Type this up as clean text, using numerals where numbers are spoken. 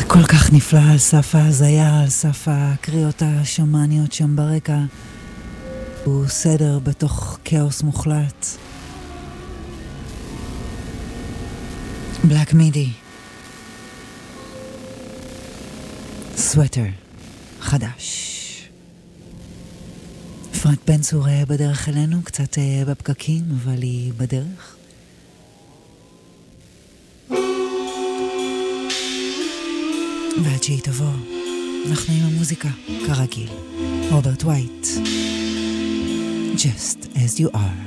כל כך נפלא, על סף ההזיה, על סף הקריאות השמאניות שם ברקע. הוא סדר בתוך כאוס מוחלט. בלק מידי. סווטר. חדש. אפרת בן צור בדרך אלינו, קצת בפקקים, אבל היא בדרך. ועד שהיא תבוא, אנחנו עם המוזיקה, כרגיל. רוברט ווייט. Just as you are.